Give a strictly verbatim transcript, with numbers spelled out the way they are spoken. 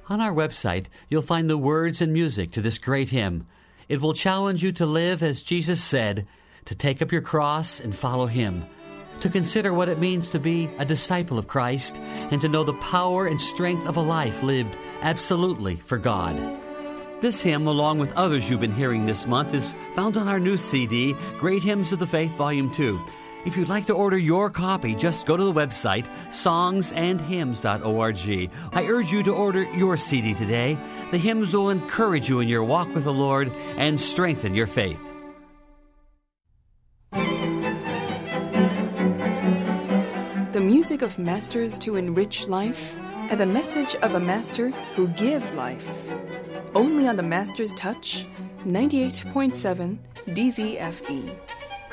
On our website, you'll find the words and music to this great hymn. It will challenge you to live as Jesus said, to take up your cross and follow Him, to consider what it means to be a disciple of Christ, and to know the power and strength of a life lived absolutely for God. This hymn, along with others you've been hearing this month, is found on our new C D, Great Hymns of the Faith, Volume two. If you'd like to order your copy, just go to the website, songs and hymns dot org. I urge you to order your C D today. The hymns will encourage you in your walk with the Lord and strengthen your faith. The music of masters to enrich life, and the message of a master who gives life. Only on the Master's Touch, ninety-eight point seven D Z F E.